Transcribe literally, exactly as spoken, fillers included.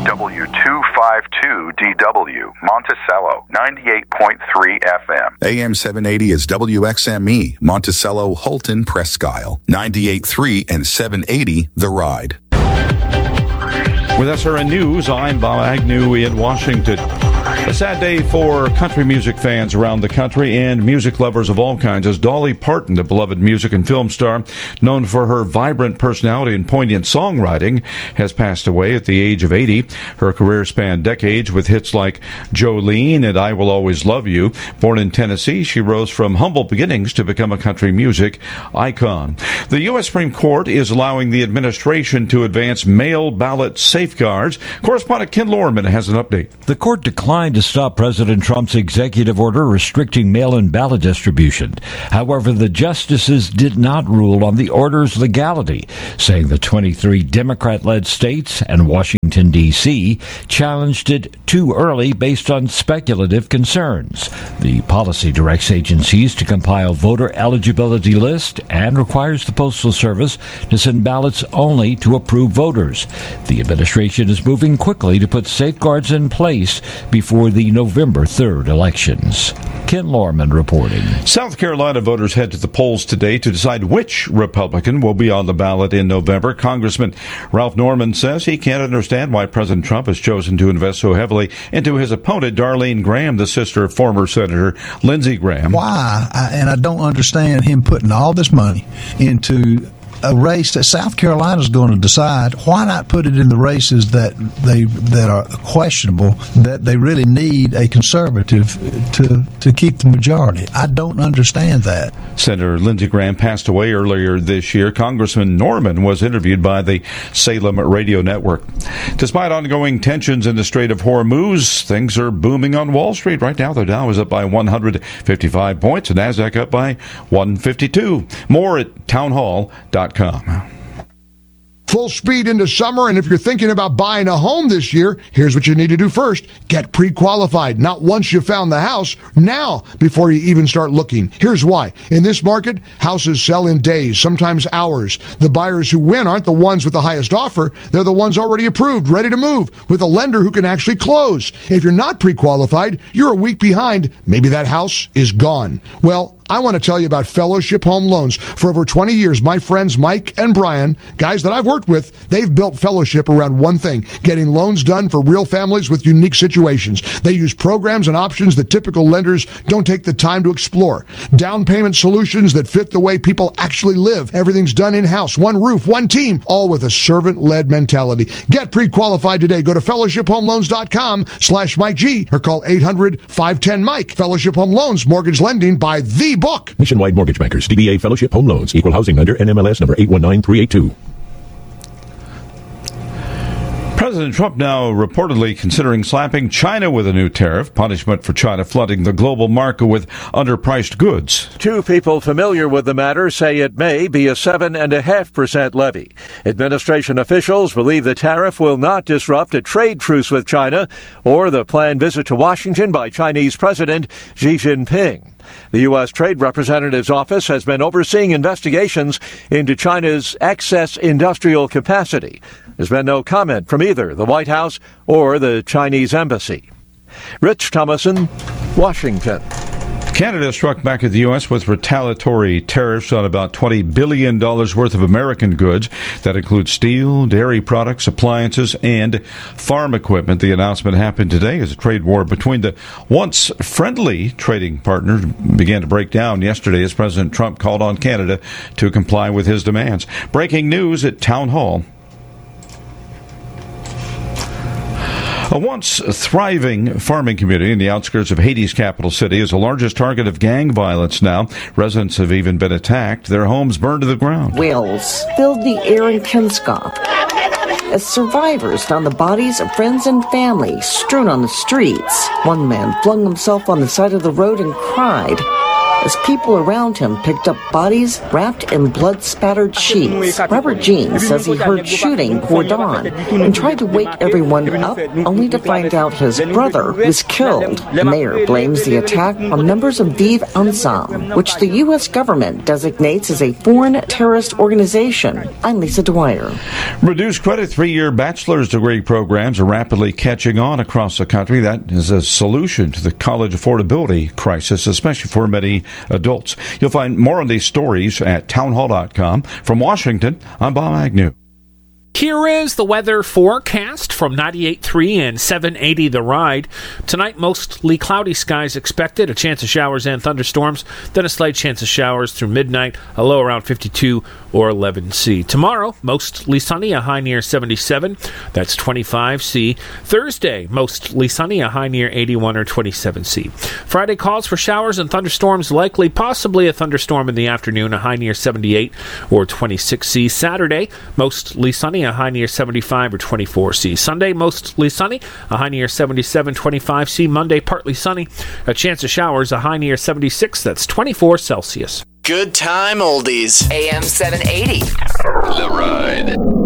W two fifty-two D W, Monticello, ninety-eight point three F M. A M seven eighty is W X M E, Monticello, Holton, Presque Isle, ninety-eight point three and seven eighty The Ride. With S R N News, I'm Bob Agnew in Washington. A sad day for country music fans around the country and music lovers of all kinds, as Dolly Parton, the beloved music and film star, known for her vibrant personality and poignant songwriting, has passed away at the age of eighty. Her career spanned decades with hits like Jolene and I Will Always Love You. Born in Tennessee, she rose from humble beginnings to become a country music icon. The U S Supreme Court is allowing the administration to advance mail ballot safeguards. Correspondent Ken Lorman has an update. The court declined to stop President Trump's executive order restricting mail-in ballot distribution. However, the justices did not rule on the order's legality, saying the twenty-three Democrat-led states and Washington, D C challenged it too early based on speculative concerns. The policy directs agencies to compile voter eligibility lists and requires the Postal Service to send ballots only to approved voters. The administration is moving quickly to put safeguards in place before the November third elections. Ken Lorman reporting. South Carolina voters head to the polls today to decide which Republican will be on the ballot in November. Congressman Ralph Norman says he can't understand why President Trump has chosen to invest so heavily into his opponent, Darlene Graham, the sister of former Senator Lindsey Graham. Why? I, and I don't understand him putting all this money into a race that South Carolina is going to decide. Why not put it in the races that they that are questionable, that they really need a conservative to to keep the majority? I don't understand that. Senator Lindsey Graham passed away earlier this year. Congressman Norman was interviewed by the Salem Radio Network. Despite ongoing tensions in the Strait of Hormuz, things are booming on Wall Street. Right now, the Dow is up by one hundred fifty-five points, and NASDAQ up by one fifty-two. More at townhall dot com. Full speed into summer, and if you're thinking about buying a home this year, here's what you need to do first. Get pre-qualified. Not once you found the house, now before you even start looking. Here's why. In this market, houses sell in days, sometimes hours. The buyers who win aren't the ones with the highest offer. They're the ones already approved, ready to move, with a lender who can actually close. If you're not pre-qualified, you're a week behind. Maybe that house is gone. Well, I want to tell you about Fellowship Home Loans. For over twenty years, my friends Mike and Brian, guys that I've worked with, they've built Fellowship around one thing: getting loans done for real families with unique situations. They use programs and options that typical lenders don't take the time to explore. Down payment solutions that fit the way people actually live. Everything's done in-house. One roof, one team, all with a servant-led mentality. Get pre-qualified today. Go to fellowship home loans dot com slash Mike G or call eight hundred, five one zero, Mike. Fellowship Home Loans, mortgage lending by the book. Nationwide Mortgage Bankers, D B A Fellowship Home Loans, Equal Housing Lender, N M L S number eight one nine three eight two. President Trump now reportedly considering slapping China with a new tariff, punishment for China flooding the global market with underpriced goods. Two people familiar with the matter say it may be a seven point five percent levy. Administration officials believe the tariff will not disrupt a trade truce with China or the planned visit to Washington by Chinese President Xi Jinping. The U S. Trade Representative's office has been overseeing investigations into China's excess industrial capacity. There's been no comment from either the White House or the Chinese embassy. Rich Thomason, Washington. Canada struck back at the U S with retaliatory tariffs on about twenty billion dollars worth of American goods. That includes steel, dairy products, appliances, and farm equipment. The announcement happened today as a trade war between the once friendly trading partners began to break down yesterday as President Trump called on Canada to comply with his demands. Breaking news at Town Hall. A once thriving farming community in the outskirts of Haiti's capital city is the largest target of gang violence now. Residents have even been attacked, their homes burned to the ground. Wails filled the air in Pensacola as survivors found the bodies of friends and family strewn on the streets. One man flung himself on the side of the road and cried as people around him picked up bodies wrapped in blood-spattered sheets. Robert Jean says he heard shooting before dawn and tried to wake everyone up, only to find out his brother was killed. The mayor blames the attack on members of Vive Ensemble, which the U S government designates as a foreign terrorist organization. I'm Lisa Dwyer. Reduced credit three-year bachelor's degree programs are rapidly catching on across the country. That is a solution to the college affordability crisis, especially for many adults. You'll find more on these stories at townhall dot com. From Washington, I'm Bob Agnew. Here is the weather forecast from ninety-eight point three and seven eighty The Ride. Tonight, mostly cloudy skies expected, a chance of showers and thunderstorms, then a slight chance of showers through midnight, a low around fifty-two or eleven C. Tomorrow, mostly sunny, a high near seventy-seven, that's twenty-five C. Thursday, mostly sunny, a high near eighty-one or twenty-seven C. Friday calls for showers and thunderstorms, likely possibly a thunderstorm in the afternoon, a high near seventy-eight or twenty-six C. Saturday, mostly sunny, a high near seventy-five or twenty-four C. Sunday, mostly sunny, a high near seventy-seven, twenty-five C. Monday, partly sunny, a chance of showers, a high near seventy-six, that's twenty-four Celsius. Good time oldies. A M seven eighty. The Ride.